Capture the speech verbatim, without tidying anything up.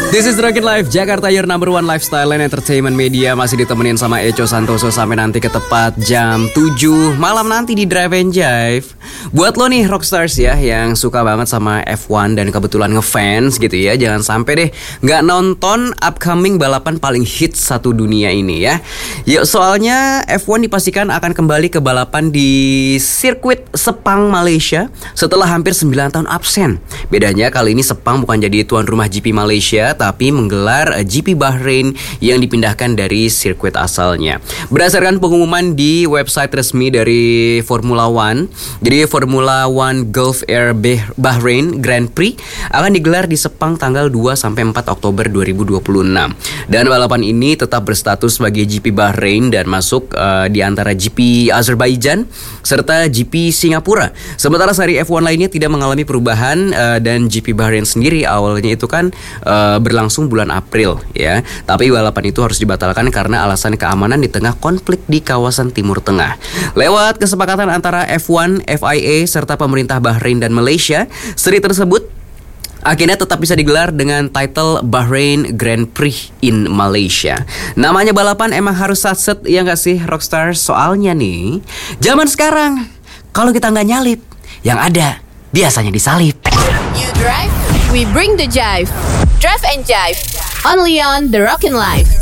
This is Rocket Life, Jakarta your number one lifestyle and entertainment media. Masih ditemenin sama Echo Santoso sampai nanti ke tepat jam tujuh malam nanti di Drive and Jive. Buat lo nih rockstars ya yang suka banget sama F satu dan kebetulan ngefans gitu ya, jangan sampai deh gak nonton upcoming balapan paling hits satu dunia ini ya. Yuk, soalnya F satu dipastikan akan kembali ke balapan di sirkuit Sepang, Malaysia setelah hampir sembilan tahun absen. Bedanya kali ini Sepang bukan jadi tuan rumah G P Malaysia, tapi menggelar G P Bahrain yang dipindahkan dari sirkuit asalnya. Berdasarkan pengumuman di website resmi dari Formula One, jadi Formula One Gulf Air Bahrain Grand Prix akan digelar di Sepang tanggal dua sampai empat Oktober dua ribu dua puluh enam. Dan balapan ini tetap berstatus sebagai G P Bahrain dan masuk uh, di antara G P Azerbaijan serta G P Singapura. Sementara seri F satu lainnya tidak mengalami perubahan uh, dan G P Bahrain sendiri awalnya itu kan uh, berlangsung bulan April ya. Tapi balapan itu harus dibatalkan karena alasan keamanan di tengah konflik di kawasan Timur Tengah. Lewat kesepakatan antara F satu, F I A serta pemerintah Bahrain dan Malaysia, seri tersebut akhirnya tetap bisa digelar dengan title Bahrain Grand Prix in Malaysia. Namanya balapan emang harus satset ya gak sih rockstars? Soalnya nih, zaman sekarang kalau kita nggak nyalip, yang ada biasanya disalip. You drive, we bring the jive. Drive and Jive, only on The Rockin' Life.